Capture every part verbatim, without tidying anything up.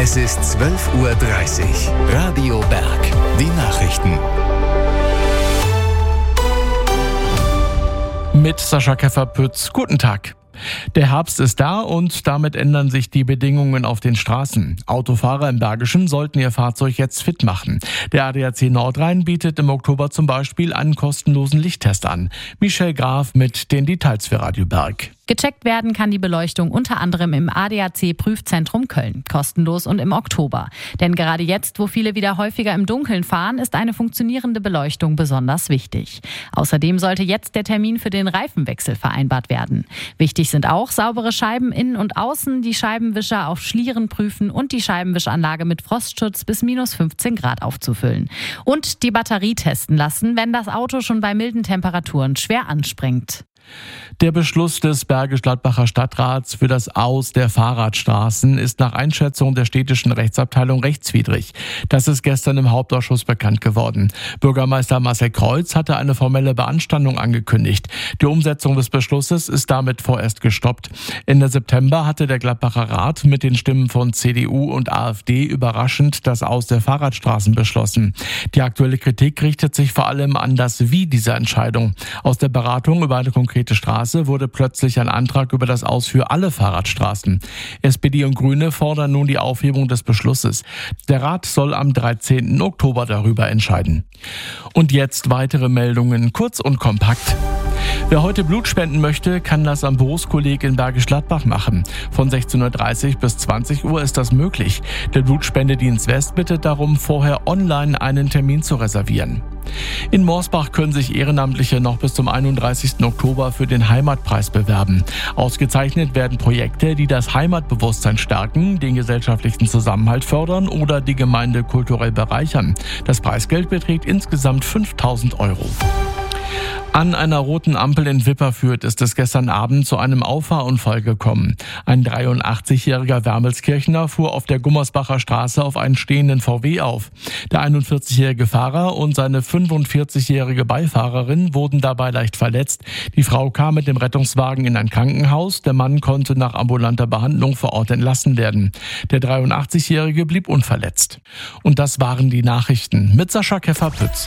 Es ist zwölf Uhr dreißig. Radio Berg. Die Nachrichten. Mit Sascha Keffer-Pütz. Guten Tag. Der Herbst ist da und damit ändern sich die Bedingungen auf den Straßen. Autofahrer im Bergischen sollten ihr Fahrzeug jetzt fit machen. Der A D A C Nordrhein bietet im Oktober zum Beispiel einen kostenlosen Lichttest an. Michelle Graf mit den Details für Radio Berg. Gecheckt werden kann die Beleuchtung unter anderem im A D A C-Prüfzentrum Köln. Kostenlos und im Oktober. Denn gerade jetzt, wo viele wieder häufiger im Dunkeln fahren, ist eine funktionierende Beleuchtung besonders wichtig. Außerdem sollte jetzt der Termin für den Reifenwechsel vereinbart werden. Wichtig sind auch saubere Scheiben innen und außen, die Scheibenwischer auf Schlieren prüfen und die Scheibenwischanlage mit Frostschutz bis minus fünfzehn Grad aufzufüllen. Und die Batterie testen lassen, wenn das Auto schon bei milden Temperaturen schwer anspringt. Der Beschluss des Bergisch-Gladbacher Stadtrats für das Aus der Fahrradstraßen ist nach Einschätzung der städtischen Rechtsabteilung rechtswidrig. Das ist gestern im Hauptausschuss bekannt geworden. Bürgermeister Marcel Kreuz hatte eine formelle Beanstandung angekündigt. Die Umsetzung des Beschlusses ist damit vorerst gestoppt. Ende September hatte der Gladbacher Rat mit den Stimmen von C D U und AfD überraschend das Aus der Fahrradstraßen beschlossen. Die aktuelle Kritik richtet sich vor allem an das Wie dieser Entscheidung. Aus der Beratung über eine konkrete Straße wurde plötzlich ein Antrag über das Aus für alle Fahrradstraßen. S P D und Grüne fordern nun die Aufhebung des Beschlusses. Der Rat soll am dreizehnten Oktober darüber entscheiden. Und jetzt weitere Meldungen, kurz und kompakt. Wer heute Blut spenden möchte, kann das am Berufskolleg in Bergisch Gladbach machen. Von sechzehn Uhr dreißig bis zwanzig Uhr ist das möglich. Der Blutspendedienst West bittet darum, vorher online einen Termin zu reservieren. In Morsbach können sich Ehrenamtliche noch bis zum einunddreißigsten Oktober für den Heimatpreis bewerben. Ausgezeichnet werden Projekte, die das Heimatbewusstsein stärken, den gesellschaftlichen Zusammenhalt fördern oder die Gemeinde kulturell bereichern. Das Preisgeld beträgt insgesamt fünftausend Euro. An einer roten Ampel in Wipperfürth ist es gestern Abend zu einem Auffahrunfall gekommen. Ein dreiundachtzigjähriger Wermelskirchner fuhr auf der Gummersbacher Straße auf einen stehenden V W auf. Der einundvierzigjährige Fahrer und seine fünfundvierzigjährige Beifahrerin wurden dabei leicht verletzt. Die Frau kam mit dem Rettungswagen in ein Krankenhaus. Der Mann konnte nach ambulanter Behandlung vor Ort entlassen werden. Der dreiundachtzigjährige blieb unverletzt. Und das waren die Nachrichten mit Sascha Keffer-Pütz.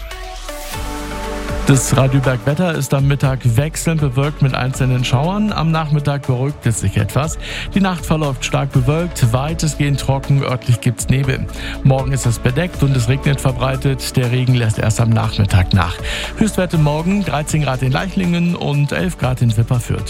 Das Radio Berg Wetter ist am Mittag wechselnd bewölkt mit einzelnen Schauern. Am Nachmittag beruhigt es sich etwas. Die Nacht verläuft stark bewölkt, weitestgehend trocken, örtlich gibt's Nebel. Morgen ist es bedeckt und es regnet verbreitet. Der Regen lässt erst am Nachmittag nach. Höchstwerte morgen dreizehn Grad in Leichlingen und elf Grad in Wipperfürth.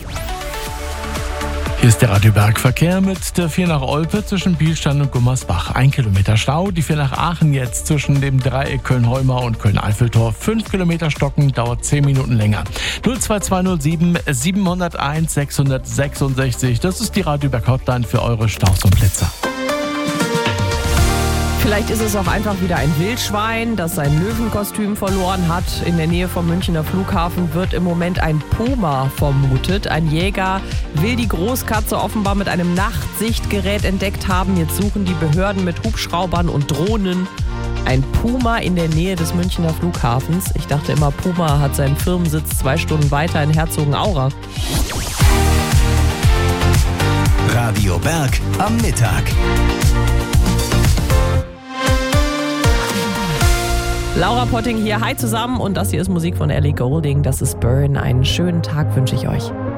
Hier ist der Radio Berg Verkehr mit der vier nach Olpe zwischen Bielstein und Gummersbach. Ein Kilometer Stau. Die vier nach Aachen jetzt zwischen dem Dreieck Köln-Heumau und Köln-Eiffeltor. Fünf Kilometer stocken, dauert zehn Minuten länger. null zwei zwei null sieben sieben null eins sechs sechs sechs. Das ist die Radio Berg Hotline für eure Staus und Blitzer. Vielleicht ist es auch einfach wieder ein Wildschwein, das sein Löwenkostüm verloren hat. In der Nähe vom Münchner Flughafen wird im Moment ein Puma vermutet. Ein Jäger will die Großkatze offenbar mit einem Nachtsichtgerät entdeckt haben. Jetzt suchen die Behörden mit Hubschraubern und Drohnen ein Puma in der Nähe des Münchner Flughafens. Ich dachte immer, Puma hat seinen Firmensitz zwei Stunden weiter in Herzogenaurach. Radio Berg am Mittag. Laura Potting hier, hi zusammen und das hier ist Musik von Ellie Goulding, das ist Burn. Einen schönen Tag wünsche ich euch.